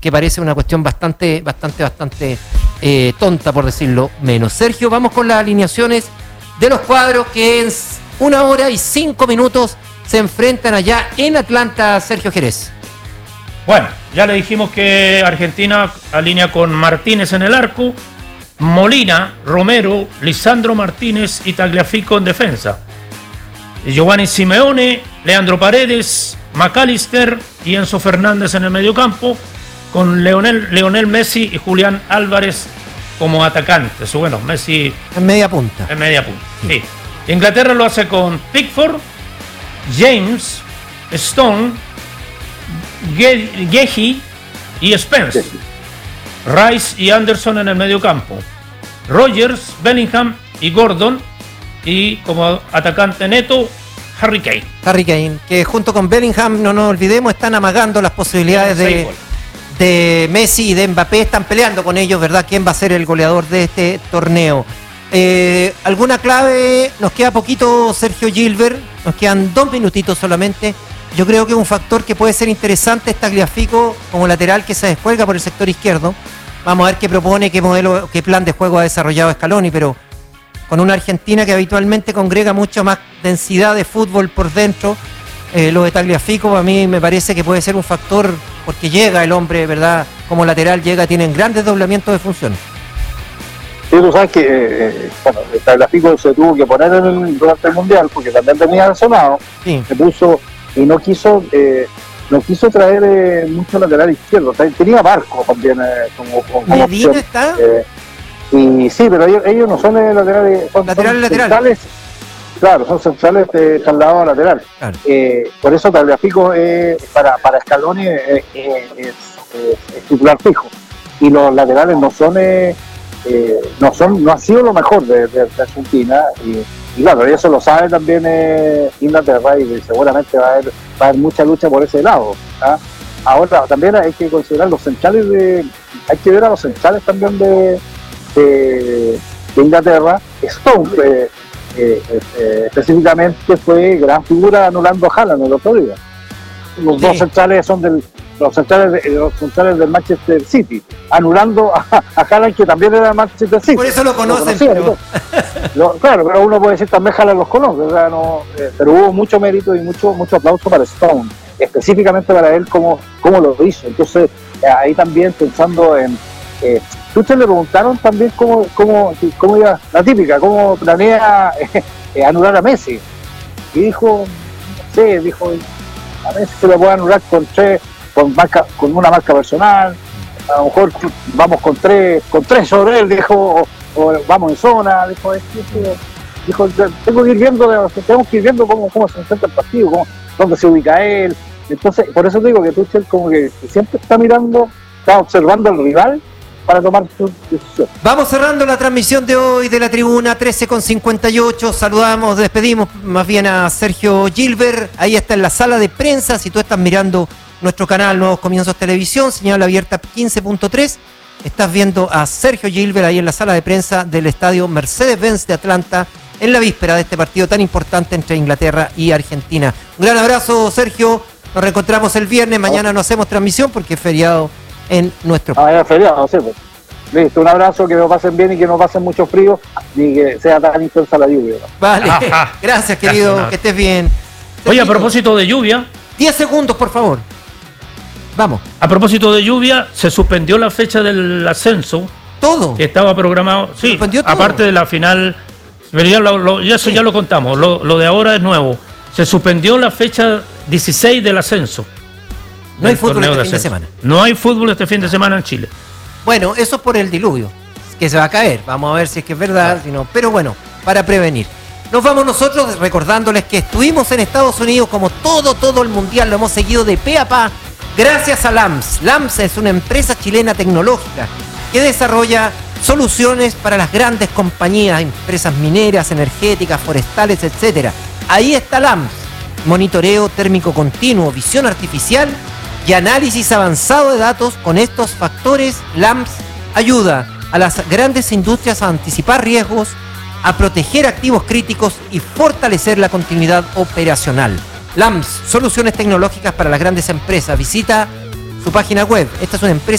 que parece una cuestión bastante tonta, por decirlo menos. Sergio, vamos con las alineaciones de los cuadros que en 1 hora y 5 minutos se enfrentan allá en Atlanta. Sergio Jerez. Bueno, ya le dijimos que Argentina alinea con Martínez en el arco, Molina, Romero, Lisandro Martínez y Tagliafico en defensa. Giovanni Simeone, Leandro Paredes, McAllister y Enzo Fernández en el mediocampo, con Leonel Messi y Julián Álvarez como atacantes. Bueno, Messi en media punta. Sí. Inglaterra lo hace con Pickford, James, Stone, Gehi y Spence. Rice y Anderson en el mediocampo. Rogers, Bellingham y Gordon. Y como atacante neto, Harry Kane, que junto con Bellingham, no nos olvidemos, están amagando las posibilidades de Messi y de Mbappé. Están peleando con ellos, ¿verdad? ¿Quién va a ser el goleador de este torneo? ¿Alguna clave? Nos queda poquito, Sergio Gilbert. Nos quedan 2 minutitos solamente. Yo creo que un factor que puede ser interesante es Tagliafico como lateral que se descuelga por el sector izquierdo. Vamos a ver qué propone, qué plan de juego ha desarrollado Scaloni, pero con una Argentina que habitualmente congrega mucho más densidad de fútbol por dentro, lo de Tagliafico a mí me parece que puede ser un factor, porque llega el hombre, ¿verdad? Como lateral tienen grandes doblamientos de funciones. Sí, tú sabes que Tagliafico se tuvo que poner durante el Mundial, porque también tenía lesionado, sí. Se puso y no quiso traer mucho lateral izquierdo. Tenía Barco también como ¿Medina opción. está? Y sí, pero ellos no son laterales, son centrales. Claro, son centrales trasladados a lateral. Claro. Por eso Tagliafico para Scaloni es titular fijo. Y los laterales no han sido lo mejor de Argentina. Y claro, eso lo sabe también Inglaterra, y seguramente va a haber mucha lucha por ese lado. ¿Ah? Ahora también hay que considerar los centrales hay que ver a los centrales también de Inglaterra. Stone específicamente fue gran figura anulando a Haaland el otro día. Los dos centrales son los centrales del Manchester City, anulando a Haaland, que también era del Manchester City. Por eso lo conocen. Claro, pero uno puede decir también Haaland los conoce, o sea, pero hubo mucho mérito y mucho aplauso para Stone, específicamente para él cómo lo hizo. Entonces ahí también pensando en ustedes le preguntaron también cómo iba, la típica, cómo planea anular a Messi, y dijo a Messi se le puede anular con una marca personal, a lo mejor vamos con tres sobre él, dijo, o vamos en zona, dijo tenemos que ir viendo cómo se enfrenta el partido, dónde se ubica él. Entonces, por eso digo que Tuchel como que siempre está observando al rival para tomar su decisión. Vamos cerrando la transmisión de hoy de la tribuna, 13:58. Despedimos más bien a Sergio Gilbert. Ahí está en la sala de prensa. Si tú estás mirando nuestro canal Nuevos Comienzos Televisión, señal abierta 15.3, estás viendo a Sergio Gilbert ahí en la sala de prensa del estadio Mercedes-Benz de Atlanta, en la víspera de este partido tan importante entre Inglaterra y Argentina. Un gran abrazo, Sergio. Nos reencontramos el viernes. Mañana no hacemos transmisión porque es feriado en nuestro país. Es feriado, sí, pues. Listo, un abrazo, que lo pasen bien y que no pasen mucho frío, ni que sea tan intensa la lluvia. Vale, gracias, querido, que estés bien. Oye, a propósito de lluvia, 10 segundos, por favor. Vamos. A propósito de lluvia, se suspendió la fecha del ascenso. Todo. Que estaba programado. Sí, aparte de la final. Ya lo contamos. Lo de ahora es nuevo. Se suspendió la fecha 16 del ascenso. No hay fútbol este fin de semana. No hay fútbol este fin de semana en Chile. Bueno, eso es por el diluvio, que se va a caer. Vamos a ver si es que es verdad, si no. Pero bueno, para prevenir. Nos vamos nosotros recordándoles que estuvimos en Estados Unidos como todo el mundial. Lo hemos seguido de pe a pa. Gracias a LAMS. LAMS es una empresa chilena tecnológica que desarrolla soluciones para las grandes compañías, empresas mineras, energéticas, forestales, etc. Ahí está LAMS. Monitoreo térmico continuo, visión artificial y análisis avanzado de datos. Con estos factores, LAMS ayuda a las grandes industrias a anticipar riesgos, a proteger activos críticos y fortalecer la continuidad operacional. LAMS, soluciones tecnológicas para las grandes empresas. Visita su página web. Esta es una empresa